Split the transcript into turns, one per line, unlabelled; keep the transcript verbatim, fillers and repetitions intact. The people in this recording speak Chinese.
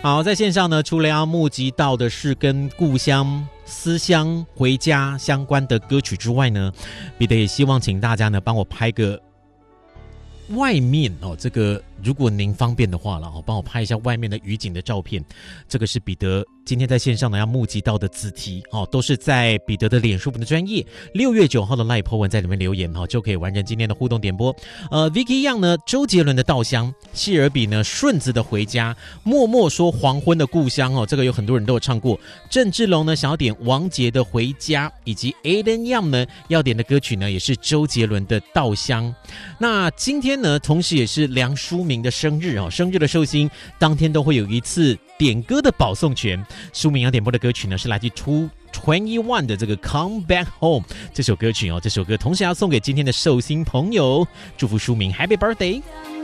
好，在线上呢，除了要募集到的是跟故乡思乡回家相关的歌曲之外呢，彼得也希望请大家呢帮我拍个外面哦，这个如果您方便的话了哦，帮我拍一下外面的雨景的照片。这个是彼得今天在线上呢要募集到的子题哦，都是在彼得的脸书的专页六月九号的 Live po 文在里面留言哦，就可以完成今天的互动点播。呃 ，Vicky Young 呢，周杰伦的《稻香》，谢尔比呢，顺子的《回家》，默默说黄昏的故乡哦，这个有很多人都有唱过。郑志龙呢想要点王杰的《回家》，以及 Aden Young 呢要点的歌曲呢也是周杰伦的《稻香》。那今天呢，同时也是梁书明的生日哦，生日的寿星当天都会有一次点歌的保送权。书明要点播的歌曲呢是来自Two Twenty One的这个 Come Back Home 这首歌曲哦，这首歌同时要送给今天的寿星朋友，祝福书明 Happy Birthday。